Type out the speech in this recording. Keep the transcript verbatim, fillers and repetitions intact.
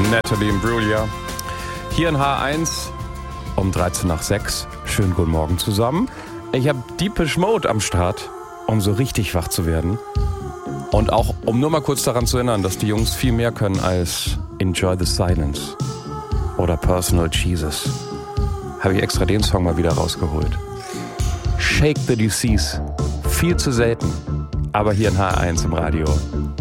Natalie Imbruglia. Hier in H eins um dreizehn nach sechs. Schönen guten Morgen zusammen. Ich habe Depeche Mode am Start, um so richtig wach zu werden. Und auch, um nur mal kurz daran zu erinnern, dass die Jungs viel mehr können als Enjoy the Silence oder Personal Jesus. Habe ich extra den Song mal wieder rausgeholt. Shake the Disease. Viel zu selten. Aber hier in H eins im Radio.